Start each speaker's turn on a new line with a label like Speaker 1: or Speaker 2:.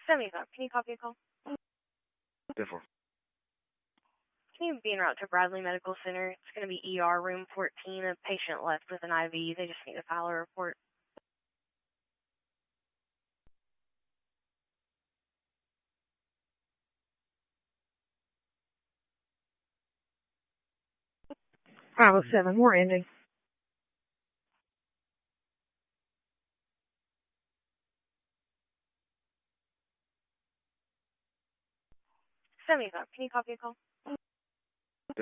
Speaker 1: 75, can you copy a call?
Speaker 2: Therefore.
Speaker 1: Can you be en route to Bradley Medical Center? It's going to be ER room 14, a patient left with an IV. They just need to file a report.
Speaker 3: Bravo 7, more ending.
Speaker 1: 75, can you copy a call?